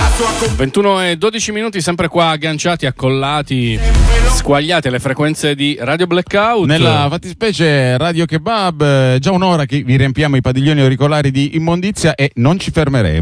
21 e 12 minuti, sempre qua agganciati, accollati, squagliati alle frequenze di Radio Blackout. Nella fattispecie Radio Kebab, già un'ora che vi riempiamo i padiglioni auricolari di immondizia e non ci fermeremo.